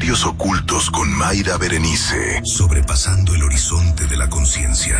Misterios ocultos con Mayra Berenice, sobrepasando el horizonte de la conciencia.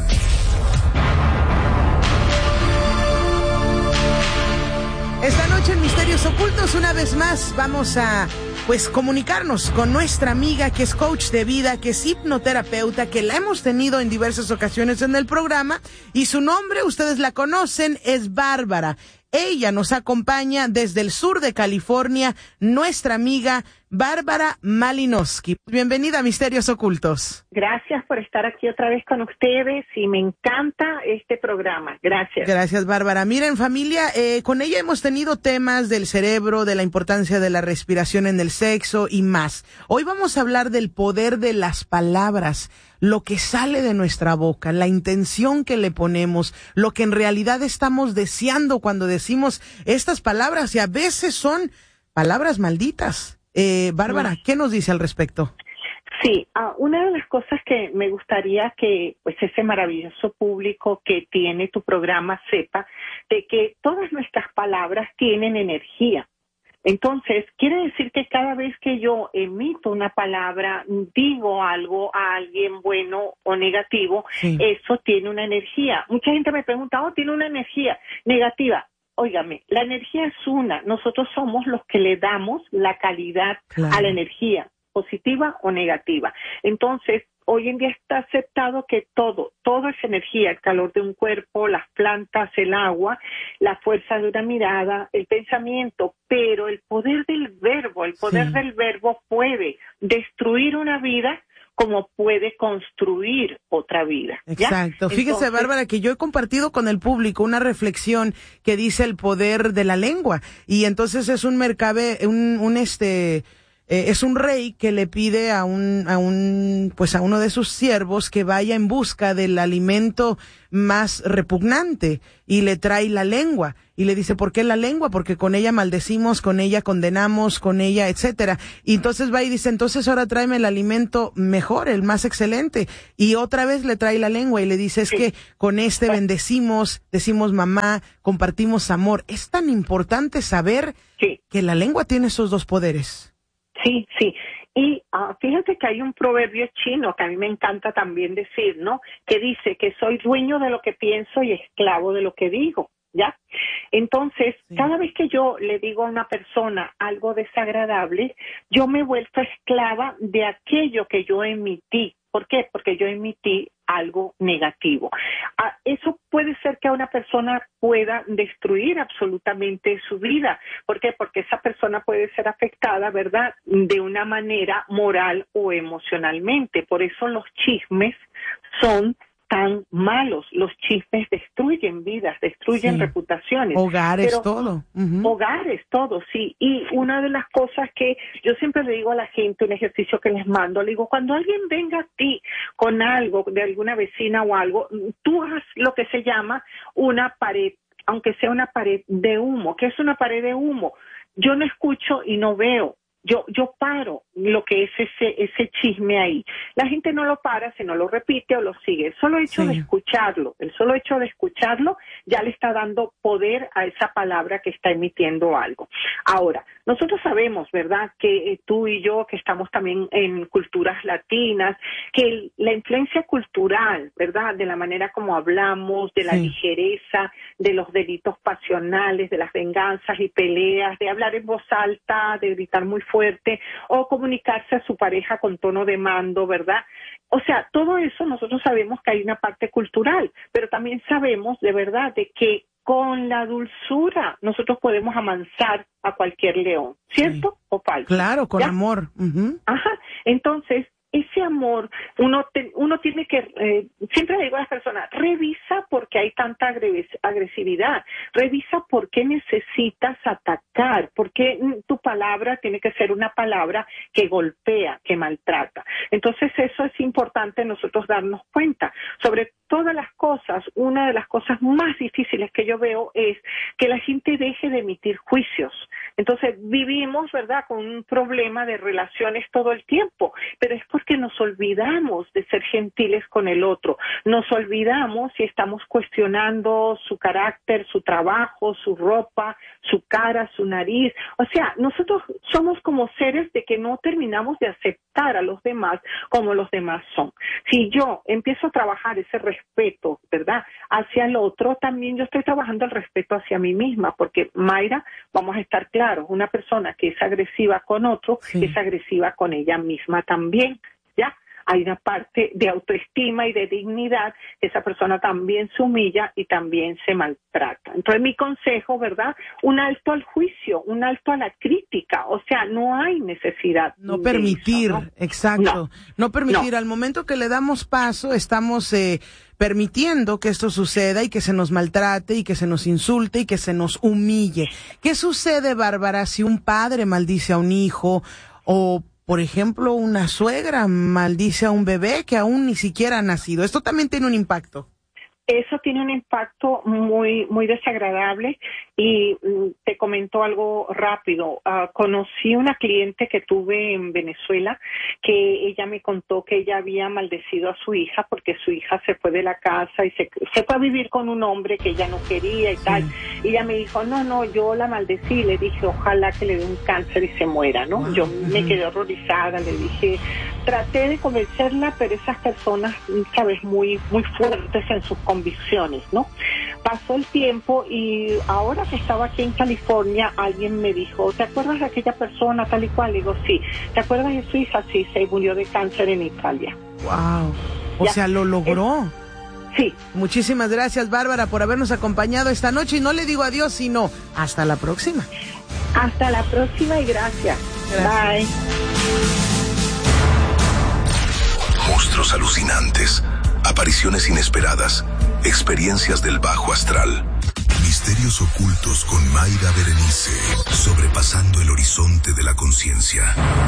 Esta noche en Misterios Ocultos, una vez más, vamos a comunicarnos con nuestra amiga que es coach de vida, que es hipnoterapeuta, que la hemos tenido en diversas ocasiones en el programa, y su nombre, ustedes la conocen, es Bárbara. Ella nos acompaña desde el sur de California, nuestra amiga Bárbara Malinowski. Bienvenida a Misterios Ocultos. Gracias por estar aquí otra vez con ustedes y me encanta este programa. Gracias. Gracias, Bárbara. Miren, familia, con ella hemos tenido temas del cerebro, de la importancia de la respiración en el sexo y más. Hoy vamos a hablar del poder de las palabras, lo que sale de nuestra boca, la intención que le ponemos, lo que en realidad estamos deseando cuando decimos estas palabras, y a veces son palabras malditas. Bárbara, ¿qué nos dice al respecto? Sí, una de las cosas que me gustaría que ese maravilloso público que tiene tu programa sepa, de que todas nuestras palabras tienen energía. Entonces, quiere decir que cada vez que yo emito una palabra, digo algo a alguien bueno o negativo, sí, eso tiene una energía. Mucha gente me pregunta, tiene una energía negativa. Óigame, la energía es una. Nosotros somos los que le damos la calidad a la energía, positiva o negativa. Entonces, hoy en día está aceptado que todo es energía, el calor de un cuerpo, las plantas, el agua, la fuerza de una mirada, el pensamiento, pero el poder del verbo, del verbo puede destruir una vida como puede construir otra vida. ¿Ya? Exacto. Fíjese, Bárbara, que yo he compartido con el público una reflexión que dice el poder de la lengua, y entonces es un es un rey que le pide a uno de sus siervos que vaya en busca del alimento más repugnante, y le trae la lengua, y le dice, ¿por qué la lengua? Porque con ella maldecimos, con ella condenamos, con ella, etcétera. Y entonces va y dice, entonces ahora tráeme el alimento mejor, el más excelente. Y otra vez le trae la lengua y le dice, es que con este bendecimos, decimos mamá, compartimos amor. Es tan importante saber que la lengua tiene esos dos poderes. Sí, sí. Y fíjate que hay un proverbio chino que a mí me encanta también decir, ¿no? Que dice que soy dueño de lo que pienso y esclavo de lo que digo, ¿ya? Entonces, cada vez que yo le digo a una persona algo desagradable, yo me he vuelto esclava de aquello que yo emití. ¿Por qué? Porque yo emití algo negativo. Eso puede ser que a una persona pueda destruir absolutamente su vida. ¿Por qué? Porque esa persona puede ser afectada, ¿verdad?, de una manera moral o emocionalmente. Por eso los chismes son tan malos. Los chismes destruyen vidas, destruyen reputaciones. Hogares, todo. Hogares, todo, sí. Y una de las cosas que yo siempre le digo a la gente, un ejercicio que les mando, le digo, cuando alguien venga a ti con algo de alguna vecina o algo, tú haz lo que se llama una pared, aunque sea una pared de humo. ¿Qué es una pared de humo? Yo no escucho y no veo. Yo paro lo que es ese chisme ahí. La gente no lo para, sino lo repite o lo sigue. El solo hecho de escucharlo, ya le está dando poder a esa palabra que está emitiendo algo. Ahora, nosotros sabemos, ¿verdad?, que tú y yo, que estamos también en culturas latinas, que la influencia cultural, ¿verdad?, de la manera como hablamos, de la ligereza, de los delitos pasionales, de las venganzas y peleas, de hablar en voz alta, de gritar muy fuerte, o comunicarse a su pareja con tono de mando, ¿verdad? O sea, todo eso nosotros sabemos que hay una parte cultural, pero también sabemos de verdad de que con la dulzura nosotros podemos amansar a cualquier león, ¿cierto o falso? Claro, con amor. Ajá, entonces ese amor, uno tiene que, siempre le digo a las personas, revisa por qué hay tanta agresividad, revisa por qué necesitas atacar, por qué tu palabra tiene que ser una palabra que golpea, que maltrata. Entonces eso es importante nosotros darnos cuenta. Sobre todas las cosas, una de las cosas más difíciles que yo veo es que la gente deje de emitir juicios, Entonces vivimos, ¿verdad?, con un problema de relaciones todo el tiempo, pero es porque nos olvidamos de ser gentiles con el otro, nos olvidamos y estamos cuestionando su carácter, su trabajo, su ropa, su cara, su nariz. O sea, nosotros somos como seres de que no terminamos de aceptar a los demás como los demás son. Si yo empiezo a trabajar ese respeto, ¿verdad?, hacia el otro, también yo estoy trabajando el respeto hacia mí misma, porque Mayra, vamos a estar claros, una persona que es agresiva con otro, sí, es agresiva con ella misma también, ¿ya? Hay una parte de autoestima y de dignidad, esa persona también se humilla y también se maltrata. Entonces mi consejo, ¿verdad?, un alto al juicio, un alto a la crítica, o sea, no hay necesidad. No permitir, eso, ¿no? Exacto, no permitir, no. Al momento que le damos paso, estamos permitiendo que esto suceda y que se nos maltrate y que se nos insulte y que se nos humille. ¿Qué sucede, Bárbara, si un padre maldice a un hijo o, por ejemplo, una suegra maldice a un bebé que aún ni siquiera ha nacido? Esto también tiene un impacto. Eso tiene un impacto muy muy desagradable y te comento algo rápido. Conocí una cliente que tuve en Venezuela que ella me contó que ella había maldecido a su hija porque su hija se fue de la casa y se fue a vivir con un hombre que ella no quería y tal. Y ella me dijo, no, yo la maldecí y le dije, ojalá que le dé un cáncer y se muera, ¿no? Wow. Yo me quedé horrorizada, le dije, traté de convencerla, pero esas personas, sabes, muy fuertes en sus convicciones, ¿no? Pasó el tiempo y ahora que estaba aquí en California, alguien me dijo, ¿te acuerdas de aquella persona tal y cual? Le digo, sí. ¿Te acuerdas de su hija? Sí, se murió de cáncer en Italia. Wow. O sea, lo logró. Sí. Muchísimas gracias, Bárbara, por habernos acompañado esta noche. Y no le digo adiós, sino hasta la próxima. Hasta la próxima y gracias. Bye. Monstruos alucinantes, apariciones inesperadas, experiencias del bajo astral. Misterios ocultos con Mayra Berenice, sobrepasando el horizonte de la conciencia.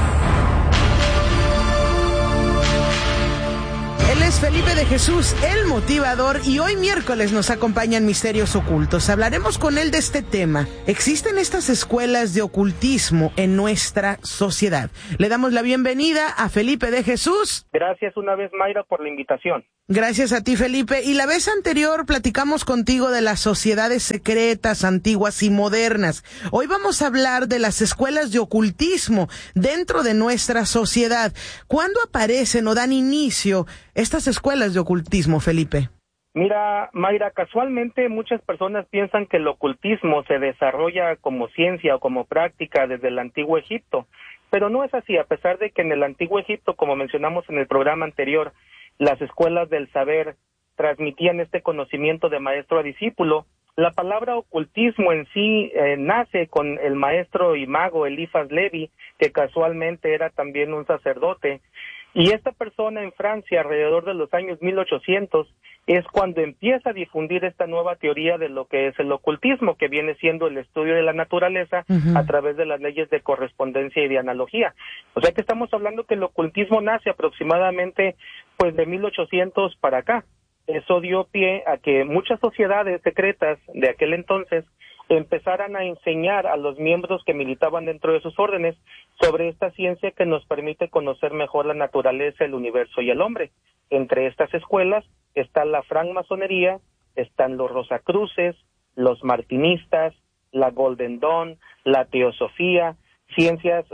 Él es Felipe de Jesús, el motivador, y hoy miércoles nos acompañan Misterios Ocultos. Hablaremos con él de este tema. ¿Existen estas escuelas de ocultismo en nuestra sociedad? Le damos la bienvenida a Felipe de Jesús. Gracias una vez, Mayra, por la invitación. Gracias a ti, Felipe. Y la vez anterior platicamos contigo de las sociedades secretas, antiguas y modernas. Hoy vamos a hablar de las escuelas de ocultismo dentro de nuestra sociedad. ¿Cuándo aparecen o dan inicio estas escuelas de ocultismo, Felipe? Mira, Mayra, casualmente muchas personas piensan que el ocultismo se desarrolla como ciencia o como práctica desde el Antiguo Egipto, pero no es así, a pesar de que en el Antiguo Egipto, como mencionamos en el programa anterior, las escuelas del saber transmitían este conocimiento de maestro a discípulo. La palabra ocultismo en sí nace con el maestro y mago Eliphas Levi, que casualmente era también un sacerdote. Y esta persona en Francia, alrededor de los años 1800, es cuando empieza a difundir esta nueva teoría de lo que es el ocultismo, que viene siendo el estudio de la naturaleza a través de las leyes de correspondencia y de analogía. O sea que estamos hablando que el ocultismo nace aproximadamente pues de 1800 para acá. Eso dio pie a que muchas sociedades secretas de aquel entonces empezaran a enseñar a los miembros que militaban dentro de sus órdenes sobre esta ciencia que nos permite conocer mejor la naturaleza, el universo y el hombre. Entre estas escuelas está la francmasonería, están los rosacruces, los martinistas, la Golden Dawn, la teosofía, ciencias,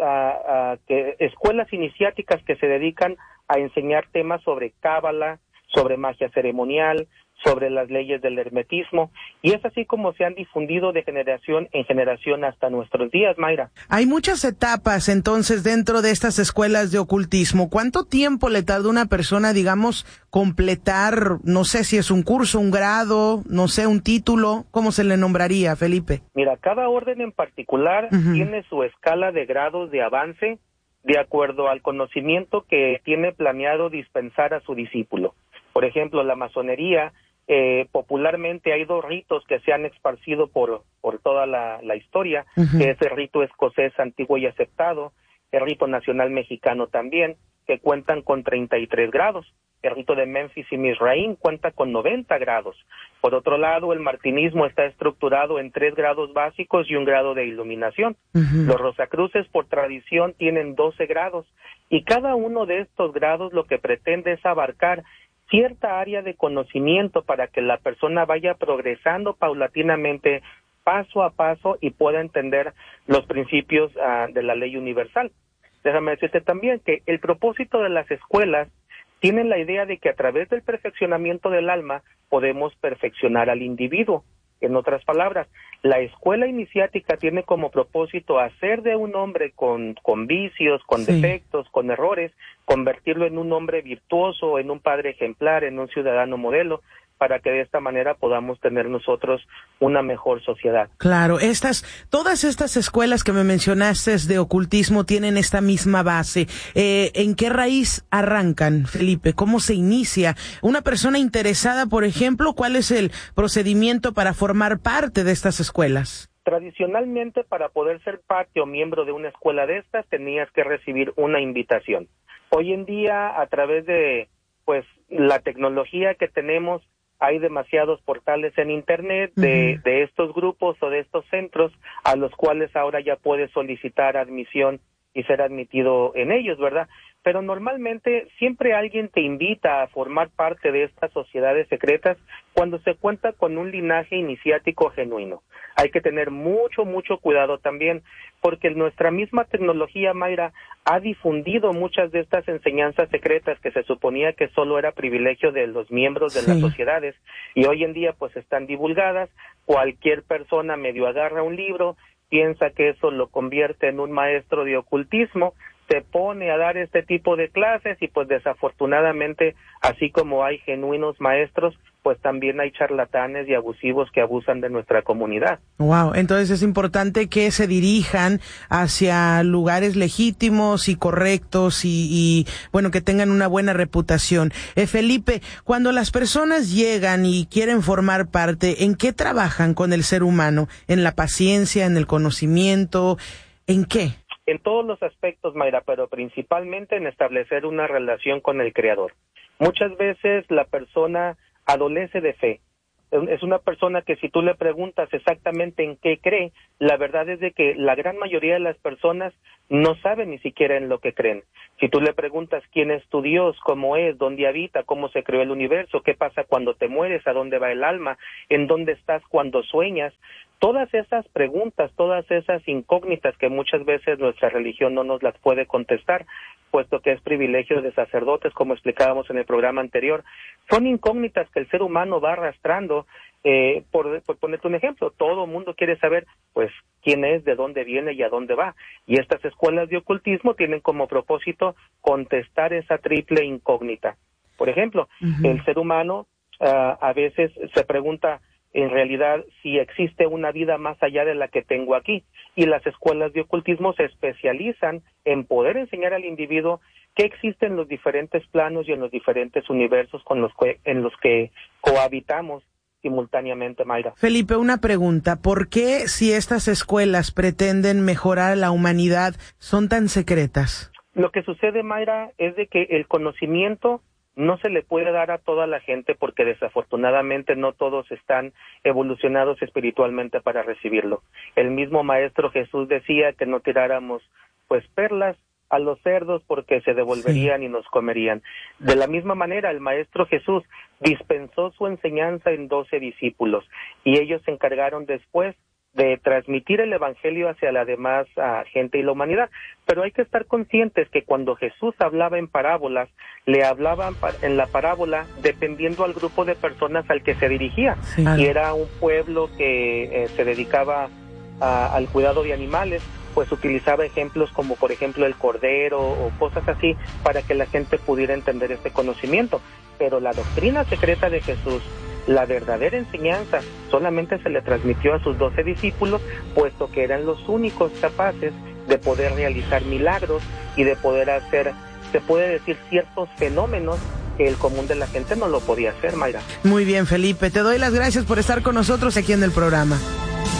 escuelas iniciáticas que se dedican a enseñar temas sobre cábala, sobre magia ceremonial, sobre las leyes del hermetismo, y es así como se han difundido de generación en generación hasta nuestros días, Mayra. Hay muchas etapas entonces dentro de estas escuelas de ocultismo. ¿Cuánto tiempo le tarda una persona, digamos, completar, no sé si es un curso, un grado, no sé, un título? ¿Cómo se le nombraría, Felipe? Mira, cada orden en particular tiene su escala de grados de avance de acuerdo al conocimiento que tiene planeado dispensar a su discípulo. Por ejemplo, la masonería, popularmente hay dos ritos que se han esparcido por toda la historia, que es el rito escocés antiguo y aceptado, el rito nacional mexicano también, que cuentan con 33 grados. el rito de Memphis y Mizraim cuenta con 90 grados. Por otro lado, el martinismo está estructurado en 3 grados básicos y 1 grado de iluminación. Los Rosacruces, por tradición, tienen 12 grados, y cada uno de estos grados lo que pretende es abarcar cierta área de conocimiento para que la persona vaya progresando paulatinamente, paso a paso, y pueda entender los principios de la ley universal. Déjame decirte también que el propósito de las escuelas tienen la idea de que a través del perfeccionamiento del alma podemos perfeccionar al individuo. En otras palabras, la escuela iniciática tiene como propósito hacer de un hombre con vicios, con defectos, con errores, convertirlo en un hombre virtuoso, en un padre ejemplar, en un ciudadano modelo, para que de esta manera podamos tener nosotros una mejor sociedad. Claro, todas estas escuelas que me mencionaste de ocultismo tienen esta misma base. ¿En qué raíz arrancan, Felipe? ¿Cómo se inicia? Una persona interesada, por ejemplo, ¿cuál es el procedimiento para formar parte de estas escuelas? Tradicionalmente, para poder ser parte o miembro de una escuela de estas, tenías que recibir una invitación. Hoy en día, a través de la tecnología que tenemos, hay demasiados portales en Internet de estos grupos o de estos centros a los cuales ahora ya puedes solicitar admisión y ser admitido en ellos, ¿verdad? Pero normalmente siempre alguien te invita a formar parte de estas sociedades secretas cuando se cuenta con un linaje iniciático genuino. Hay que tener mucho cuidado también, porque nuestra misma tecnología, Mayra, ha difundido muchas de estas enseñanzas secretas que se suponía que solo era privilegio de los miembros de las sociedades, y hoy en día pues están divulgadas. Cualquier persona medio agarra un libro, piensa que eso lo convierte en un maestro de ocultismo, se pone a dar este tipo de clases, y pues desafortunadamente, así como hay genuinos maestros, pues también hay charlatanes y abusivos que abusan de nuestra comunidad. Wow, entonces es importante que se dirijan hacia lugares legítimos y correctos y bueno, que tengan una buena reputación. Felipe, cuando las personas llegan y quieren formar parte, ¿en qué trabajan con el ser humano? ¿En la paciencia, en el conocimiento? ¿En qué? En todos los aspectos, Mayra, pero principalmente en establecer una relación con el Creador. Muchas veces la persona adolece de fe. Es una persona que si tú le preguntas exactamente en qué cree, la verdad es de que la gran mayoría de las personas no saben ni siquiera en lo que creen. Si tú le preguntas quién es tu Dios, cómo es, dónde habita, cómo se creó el universo, qué pasa cuando te mueres, a dónde va el alma, en dónde estás cuando sueñas, todas esas preguntas, todas esas incógnitas que muchas veces nuestra religión no nos las puede contestar, puesto que es privilegio de sacerdotes, como explicábamos en el programa anterior, son incógnitas que el ser humano va arrastrando. Por ponerte un ejemplo, todo el mundo quiere saber, pues, quién es, de dónde viene y a dónde va. Y estas escuelas de ocultismo tienen como propósito contestar esa triple incógnita. Por ejemplo, el ser humano a veces se pregunta, en realidad, si existe una vida más allá de la que tengo aquí. Y las escuelas de ocultismo se especializan en poder enseñar al individuo que existen los diferentes planos y en los diferentes universos en los que cohabitamos simultáneamente, Mayra. Felipe, una pregunta. ¿Por qué, si estas escuelas pretenden mejorar a la humanidad, son tan secretas? Lo que sucede, Mayra, es de que el conocimiento no se le puede dar a toda la gente, porque desafortunadamente no todos están evolucionados espiritualmente para recibirlo. El mismo Maestro Jesús decía que no tiráramos perlas a los cerdos porque se devolverían y nos comerían. De la misma manera, el Maestro Jesús dispensó su enseñanza en 12 discípulos, y ellos se encargaron después de transmitir el Evangelio hacia la demás gente y la humanidad. Pero hay que estar conscientes que cuando Jesús hablaba en parábolas, le hablaban en la parábola dependiendo al grupo de personas al que se dirigía. Si era un pueblo que se dedicaba al cuidado de animales, pues utilizaba ejemplos como por ejemplo el cordero o cosas así para que la gente pudiera entender este conocimiento. Pero la doctrina secreta de Jesús, la verdadera enseñanza, solamente se le transmitió a sus 12 discípulos, puesto que eran los únicos capaces de poder realizar milagros y de poder hacer, se puede decir, ciertos fenómenos que el común de la gente no lo podía hacer, Mayra. Muy bien, Felipe, te doy las gracias por estar con nosotros aquí en el programa.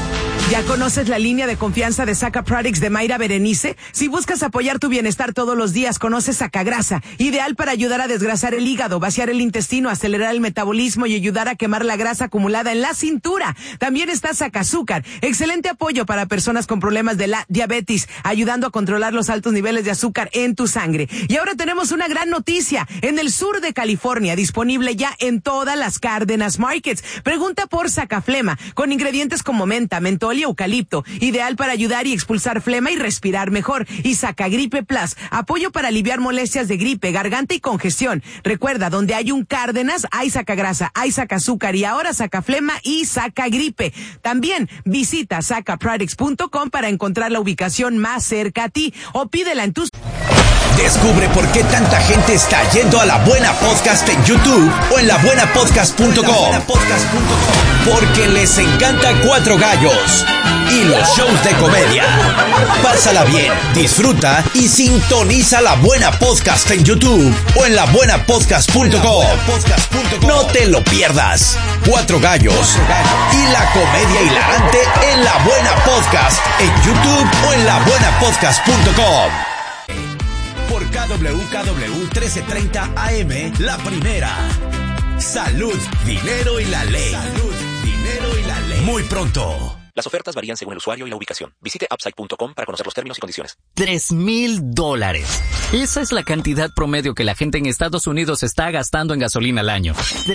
¿Ya conoces la línea de confianza de Saca Products de Mayra Berenice? Si buscas apoyar tu bienestar todos los días, conoce Sacagrasa, ideal para ayudar a desgrasar el hígado, vaciar el intestino, acelerar el metabolismo y ayudar a quemar la grasa acumulada en la cintura. También está Sacazúcar, excelente apoyo para personas con problemas de la diabetes, ayudando a controlar los altos niveles de azúcar en tu sangre. Y ahora tenemos una gran noticia, en el sur de California, disponible ya en todas las Cárdenas Markets. Pregunta por Sacaflema, con ingredientes como menta, mentol y eucalipto, ideal para ayudar y expulsar flema y respirar mejor. Y Sacagripe Plus, apoyo para aliviar molestias de gripe, garganta y congestión. Recuerda, donde hay un Cárdenas, hay Sacagrasa, hay Sacazúcar y ahora Sacaflema y Sacagripe. También visita sacaproducts.com para encontrar la ubicación más cerca a ti o pídela en tus... Descubre por qué tanta gente está yendo a La Buena Podcast en YouTube o en labuenapodcast.com. Porque les encanta Cuatro Gallos y los shows de comedia. Pásala bien, disfruta y sintoniza La Buena Podcast en YouTube o en labuenapodcast.com. No te lo pierdas. Cuatro Gallos y la comedia hilarante en La Buena Podcast en YouTube o en labuenapodcast.com. Por KWKW 1330 AM, La Primera. Salud, dinero y la ley. Salud, dinero y la ley. Muy pronto. Las ofertas varían según el usuario y la ubicación. Visite Upside.com para conocer los términos y condiciones. $3,000. Esa es la cantidad promedio que la gente en Estados Unidos está gastando en gasolina al año.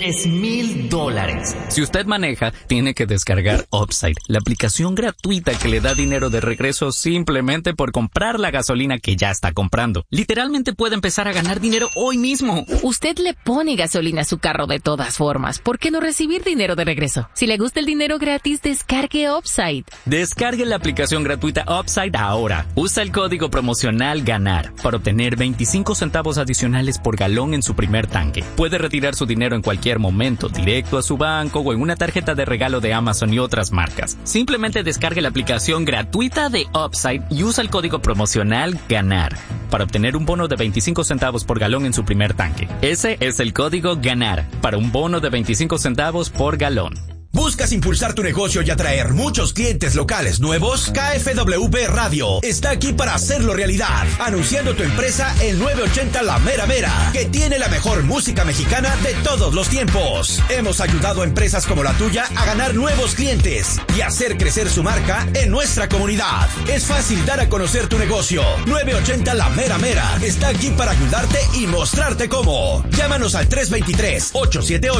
$3,000. Si usted maneja, tiene que descargar Upside, la aplicación gratuita que le da dinero de regreso simplemente por comprar la gasolina que ya está comprando. Literalmente puede empezar a ganar dinero hoy mismo. Usted le pone gasolina a su carro de todas formas. ¿Por qué no recibir dinero de regreso? Si le gusta el dinero gratis, descargue Upside. Descargue la aplicación gratuita Upside ahora. Usa el código promocional GANAR para obtener 25 centavos adicionales por galón en su primer tanque. Puede retirar su dinero en cualquier momento, directo a su banco o en una tarjeta de regalo de Amazon y otras marcas. Simplemente descargue la aplicación gratuita de Upside y usa el código promocional GANAR para obtener un bono de 25 centavos por galón en su primer tanque. Ese es el código GANAR para un bono de 25 centavos por galón. ¿Buscas impulsar tu negocio y atraer muchos clientes locales nuevos? KFWB Radio está aquí para hacerlo realidad. Anunciando tu empresa en 980 La Mera Mera, que tiene la mejor música mexicana de todos los tiempos. Hemos ayudado a empresas como la tuya a ganar nuevos clientes y hacer crecer su marca en nuestra comunidad. Es fácil dar a conocer tu negocio. 980 La Mera Mera está aquí para ayudarte y mostrarte cómo. Llámanos al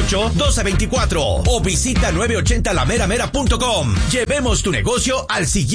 323-878-1224 o visita 980lameramera.com. Llevemos tu negocio al siguiente